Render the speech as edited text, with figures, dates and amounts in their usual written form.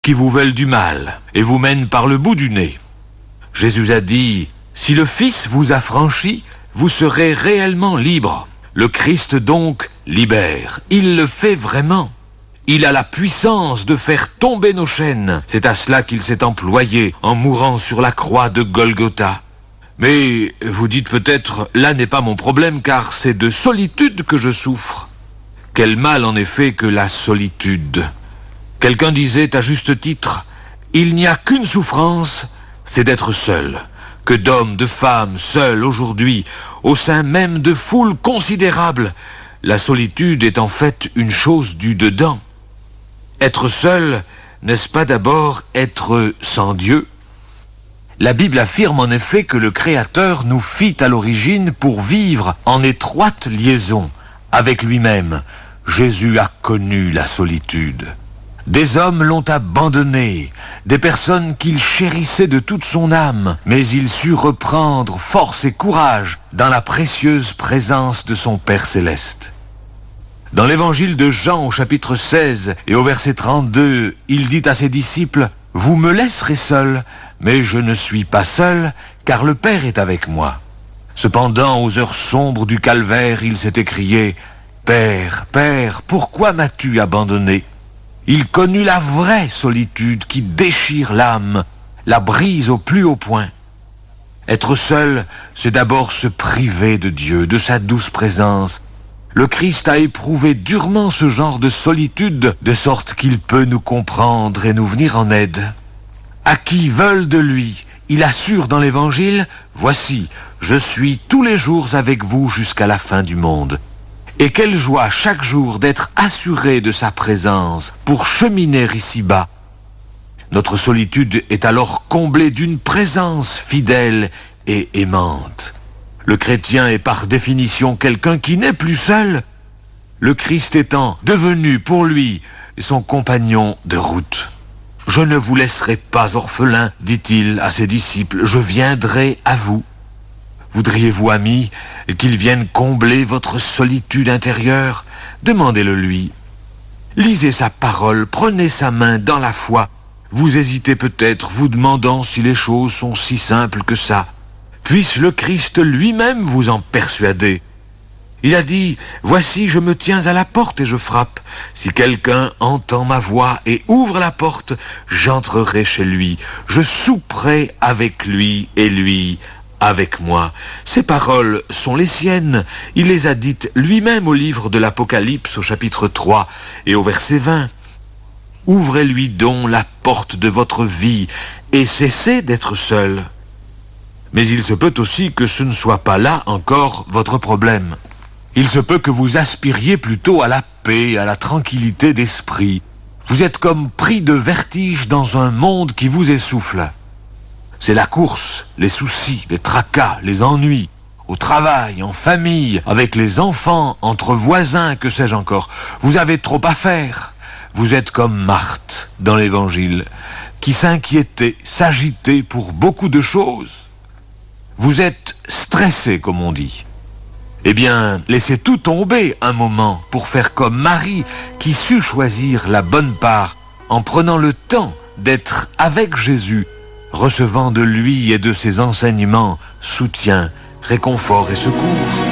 qui vous veulent du mal et vous mènent par le bout du nez. Jésus a dit, « Si le Fils vous affranchit, vous serez réellement libre. » Le Christ donc libère. Il le fait vraiment. Il a la puissance de faire tomber nos chaînes. C'est à cela qu'il s'est employé en mourant sur la croix de Golgotha. Mais vous dites peut-être, là n'est pas mon problème car c'est de solitude que je souffre. Quel mal en effet que la solitude. Quelqu'un disait à juste titre, il n'y a qu'une souffrance, c'est d'être seul. Que d'hommes, de femmes, seuls aujourd'hui, au sein même de foules considérables, la solitude est en fait une chose du dedans. Être seul, n'est-ce pas d'abord être sans Dieu ? La Bible affirme en effet que le Créateur nous fit à l'origine pour vivre en étroite liaison avec lui-même. Jésus a connu la solitude. Des hommes l'ont abandonné, des personnes qu'il chérissait de toute son âme, mais il sut reprendre force et courage dans la précieuse présence de son Père céleste. Dans l'évangile de Jean au chapitre 16 et au verset 32, il dit à ses disciples, « Vous me laisserez seul, mais je ne suis pas seul, car le Père est avec moi. » Cependant, aux heures sombres du calvaire, il s'est écrié, « Père, Père, pourquoi m'as-tu abandonné ?» Il connut la vraie solitude qui déchire l'âme, la brise au plus haut point. Être seul, c'est d'abord se priver de Dieu, de sa douce présence. Le Christ a éprouvé durement ce genre de solitude, de sorte qu'il peut nous comprendre et nous venir en aide. À qui veulent de lui, il assure dans l'Évangile, « Voici, je suis tous les jours avec vous jusqu'à la fin du monde. » Et quelle joie chaque jour d'être assuré de sa présence pour cheminer ici-bas. Notre solitude est alors comblée d'une présence fidèle et aimante. Le chrétien est par définition quelqu'un qui n'est plus seul, le Christ étant devenu pour lui son compagnon de route. « Je ne vous laisserai pas orphelin, dit-il à ses disciples, je viendrai à vous. » Voudriez-vous, amis, qu'il vienne combler votre solitude intérieure ? Demandez-le lui. Lisez sa parole, prenez sa main dans la foi. Vous hésitez peut-être, vous demandant si les choses sont si simples que ça. Puisse le Christ lui-même vous en persuader. Il a dit, « Voici, je me tiens à la porte et je frappe. Si quelqu'un entend ma voix et ouvre la porte, j'entrerai chez lui. Je souperai avec lui et lui avec moi. » Ces paroles sont les siennes. Il les a dites lui-même au livre de l'Apocalypse au chapitre 3 et au verset 20. « Ouvrez-lui donc la porte de votre vie et cessez d'être seul. » Mais il se peut aussi que ce ne soit pas là encore votre problème. Il se peut que vous aspiriez plutôt à la paix, à la tranquillité d'esprit. Vous êtes comme pris de vertige dans un monde qui vous essouffle. C'est la course, les soucis, les tracas, les ennuis, au travail, en famille, avec les enfants, entre voisins, que sais-je encore. Vous avez trop à faire. Vous êtes comme Marthe dans l'Évangile, qui s'inquiétait, s'agitait pour beaucoup de choses. Vous êtes stressé, comme on dit. Eh bien, laissez tout tomber un moment pour faire comme Marie, qui sut choisir la bonne part en prenant le temps d'être avec Jésus, recevant de lui et de ses enseignements soutien, réconfort et secours.